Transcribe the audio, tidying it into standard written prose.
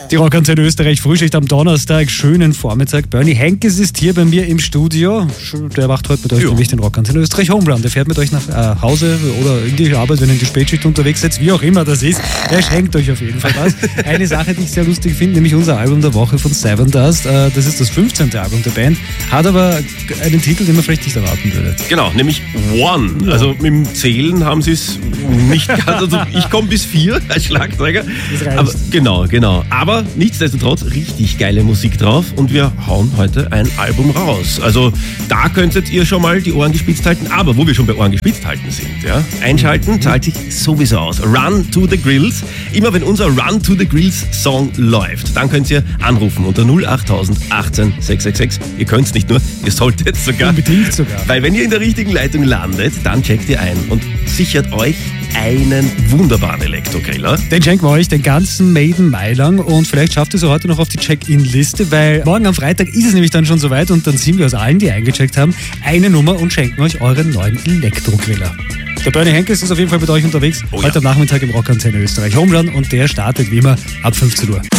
Die Rockantenne Österreich Frühschicht am Donnerstag, schönen Vormittag. Bernie Henkes ist hier bei mir im Studio. Der macht heute mit euch nämlich den Rockantenne Österreich Home Run. Der fährt mit euch nach Hause oder in die Arbeit, wenn ihr in die Spätschicht unterwegs seid, wie auch immer das ist. Der schenkt euch auf jeden Fall was. Eine Sache, die ich sehr lustig finde, nämlich unser Album der Woche von Sevendust. Das ist das 15. Album der Band, hat aber einen Titel, den man vielleicht nicht erwarten würde. Genau, nämlich One. Ja. Also mit dem Zählen haben sie es nicht ganz. Also ich komme bis 4 als Schlagzeuger. Das reicht. Aber, genau. Aber nichtsdestotrotz richtig geile Musik drauf und wir hauen heute ein Album raus. Also da könntet ihr schon mal die Ohren gespitzt halten, aber wo wir schon bei Ohren gespitzt halten sind, ja, einschalten zahlt sich sowieso aus. Run to the Grills. Immer wenn unser Run to the Grills Song läuft, dann könnt ihr anrufen unter 08000 18 666. Ihr könnt es nicht nur, ihr solltet sogar. Unbedingt sogar. Weil wenn ihr in der richtigen Leitung landet, dann checkt ihr ein und sichert euch einen wunderbaren Elektrogriller. Den schenken wir euch, den ganzen Maiden Mai lang, und vielleicht schafft ihr es heute noch auf die Check-In-Liste, weil morgen am Freitag ist es nämlich dann schon soweit und dann ziehen wir aus allen, die eingecheckt haben, eine Nummer und schenken euch euren neuen Elektrogriller. Der Bernie Henkes ist auf jeden Fall mit euch unterwegs, heute am Nachmittag im Rockantenne Österreich Home Run, und der startet wie immer ab 15 Uhr.